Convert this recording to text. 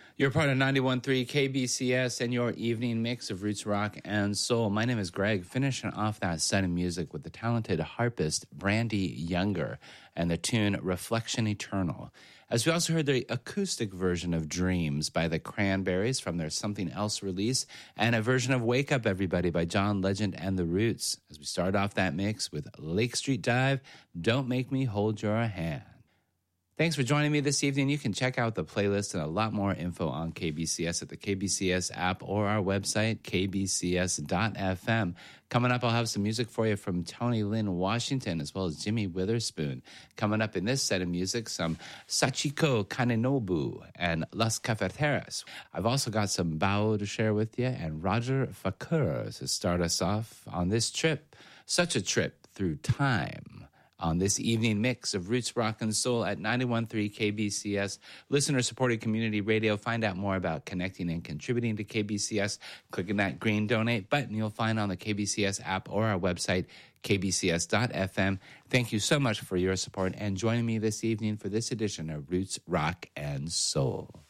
You're part of 91.3 KBCS and your evening mix of roots, rock, and soul. My name is Greg, finishing off that set of music with the talented harpist Brandy Younger and the tune Reflection Eternal. As we also heard the acoustic version of Dreams by the Cranberries from their Something Else release, and a version of Wake Up Everybody by John Legend and the Roots. As we start off that mix with Lake Street Dive, Don't Make Me Hold Your Hand. Thanks for joining me this evening. You can check out the playlist and a lot more info on KBCS at the KBCS app or our website, kbcs.fm. Coming up, I'll have some music for you from Tony Lynn Washington as well as Jimmy Witherspoon. Coming up in this set of music, some Sachiko Kanenobu and Las Cafeteras. I've also got some Bao to share with you and Roger Fakur to start us off on this trip. Such a trip through time. On this evening mix of Roots, Rock, and Soul at 91.3 KBCS, listener-supported community radio. Find out more about connecting and contributing to KBCS. Clicking that green donate button you'll find on the KBCS app or our website, kbcs.fm. Thank you so much for your support and joining me this evening for this edition of Roots, Rock, and Soul.